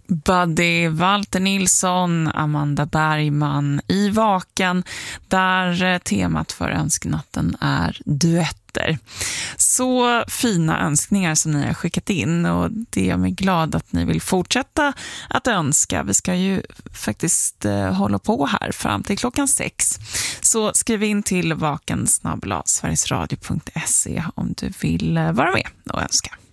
Buddy, Walter Nilsson, Amanda Bergman i Vaken, där temat för önsknatten är duetter. Så fina önskningar som ni har skickat in, och det gör mig glad att ni vill fortsätta att önska. Vi ska ju faktiskt hålla på här fram till 6:00. Så skriv in till vaken@sverigesradio.se om du vill vara med och önska.